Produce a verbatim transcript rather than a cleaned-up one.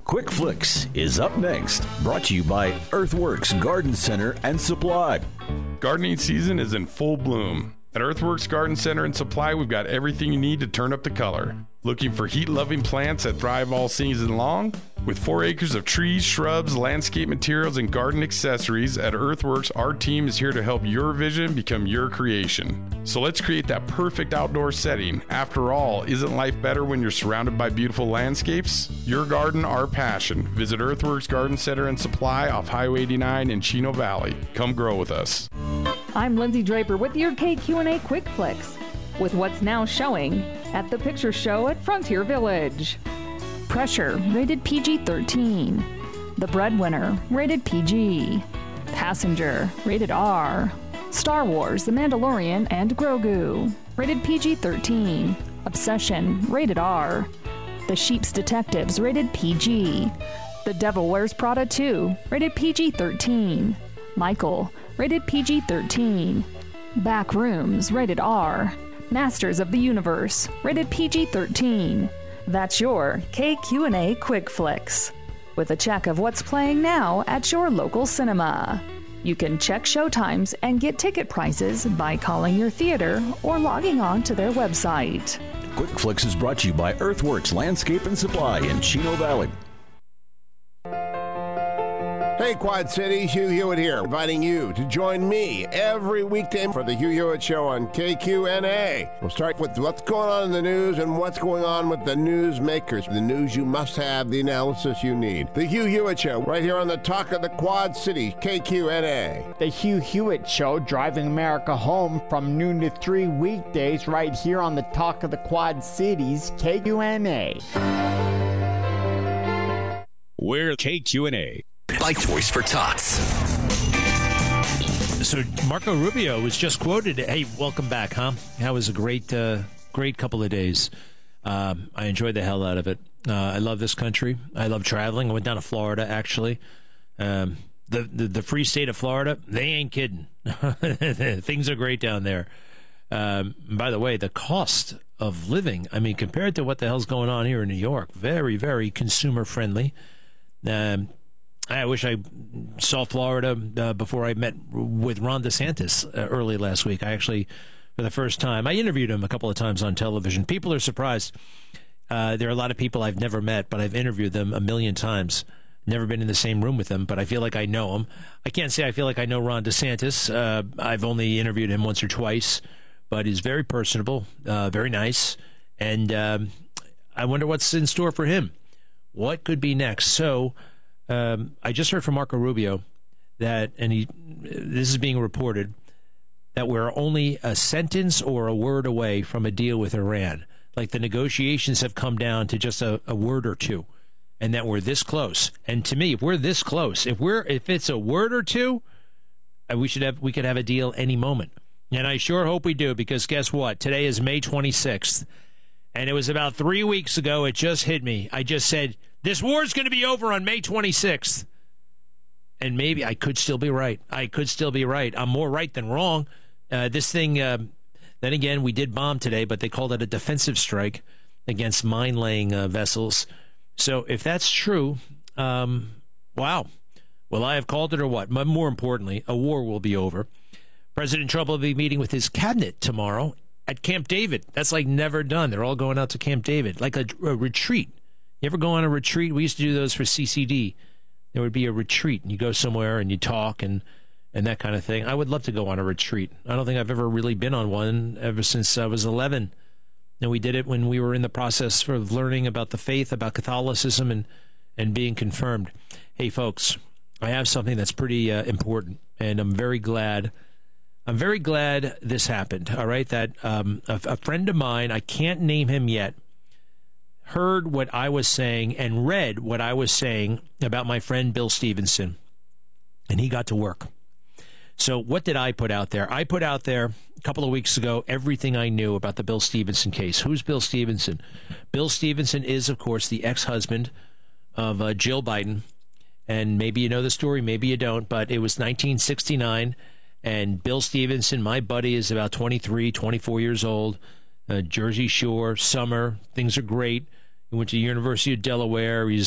Quick Flicks is up next, brought to you by Earthworks Garden Center and Supply. Gardening season is in full bloom. At Earthworks Garden Center and Supply, we've got everything you need to turn up the color. Looking for heat-loving plants that thrive all season long? With four acres of trees, shrubs, landscape materials, and garden accessories, at Earthworks, our team is here to help your vision become your creation. So let's create that perfect outdoor setting. After all, isn't life better when you're surrounded by beautiful landscapes? Your garden, our passion. Visit Earthworks Garden Center and Supply off Highway eighty-nine in Chino Valley. Come grow with us. I'm Lindsay Draper with your K Q and A Quick Flicks, with what's now showing at the Picture Show at Frontier Village. Pressure, rated P G thirteen. The Breadwinner, rated P G. Passenger, rated R. Star Wars, The Mandalorian and Grogu, rated P G thirteen. Obsession, rated R. The Sheep's Detectives, rated P G. The Devil Wears Prada two, rated P G thirteen. Michael, rated P G thirteen. Back Rooms, rated R. Masters of the Universe, rated P G thirteen. That's your K Q and A Quick Flicks, with a check of what's playing now at your local cinema. You can check showtimes and get ticket prices by calling your theater or logging on to their website. Quick Flicks is brought to you by Earthworks Landscape and Supply in Chino Valley. Hey, Quad Cities, Hugh Hewitt here, inviting you to join me every weekday for the Hugh Hewitt Show on K Q N A. We'll start with what's going on in the news and what's going on with the news makers. The news you must have, the analysis you need. The Hugh Hewitt Show, right here on the Talk of the Quad Cities, K Q N A. The Hugh Hewitt Show, driving America home from noon to three weekdays, right here on the Talk of the Quad Cities, K Q N A. We're K Q N A. By Toys for Tots. So Marco Rubio was just quoted. Hey, welcome back, huh? That was a great, uh, great couple of days. Um, I enjoyed the hell out of it. Uh, I love this country. I love traveling. I went down to Florida, actually. Um, the, the the free state of Florida, they ain't kidding. Things are great down there. Um, by the way, the cost of living, I mean, compared to what the hell's going on here in New York, very, very consumer friendly. Um, I wish I saw Florida uh, before I met with Ron DeSantis uh, early last week. I actually, for the first time, I interviewed him a couple of times on television. People are surprised. Uh, there are a lot of people I've never met, but I've interviewed them a million times. Never been in the same room with them, but I feel like I know them. I can't say I feel like I know Ron DeSantis. Uh, I've only interviewed him once or twice, but he's very personable, uh, very nice, and um, I wonder what's in store for him. What could be next? So... Um, I just heard from Marco Rubio that, and he, this is being reported, that we're only a sentence or a word away from a deal with Iran. Like the negotiations have come down to just a, a word or two, and that we're this close. And to me, if we're this close, if we're if it's a word or two, uh, we should have we could have a deal any moment. And I sure hope we do, because guess what? Today is May twenty-sixth, and it was about three weeks ago. It just hit me. I just said, this war's going to be over on May twenty-sixth. And maybe I could still be right. I could still be right. I'm more right than wrong. Uh, this thing, uh, then again, we did bomb today, but they called it a defensive strike against mine-laying uh, vessels. So if that's true, um, wow. Will I have called it or what? But more importantly, a war will be over. President Trump will be meeting with his cabinet tomorrow at Camp David. That's like never done. They're all going out to Camp David, like a, a retreat. You ever go on a retreat? We used to do those for C C D. There would be a retreat, and you go somewhere and you talk and, and that kind of thing. I would love to go on a retreat. I don't think I've ever really been on one ever since I was eleven. And we did it when we were in the process of learning about the faith, about Catholicism, and, and being confirmed. Hey, folks, I have something that's pretty uh, important, and I'm very glad. I'm very glad this happened, all right? That um, a, a friend of mine, I can't name him yet, heard what I was saying and read what I was saying about my friend Bill Stevenson, and he got to work. So what did I put out there? I put out there a couple of weeks ago everything I knew about the Bill Stevenson case. Who's Bill Stevenson? Bill Stevenson is, of course, the ex-husband of uh, Jill Biden, and maybe you know the story, maybe you don't, but it was nineteen sixty-nine, and Bill Stevenson, my buddy, is about twenty-three, twenty-four years old, uh, Jersey Shore, summer, things are great. He went to the University of Delaware. He's